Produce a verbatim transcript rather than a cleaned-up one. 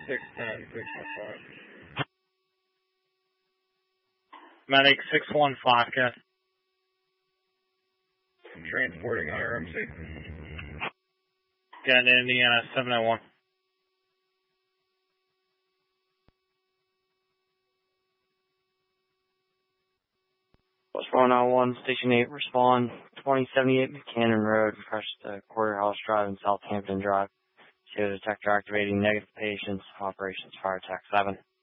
six ten, six one five. Medic six one five, Ken. Transporting R M C. Ken, Indiana seven oh one. Plus one oh one, Station eight, respond. twenty seventy-eight Buchanan Road, across the Quarterhouse Drive and Southampton Drive. C O detector activating, negative patients, operations fire attack seven.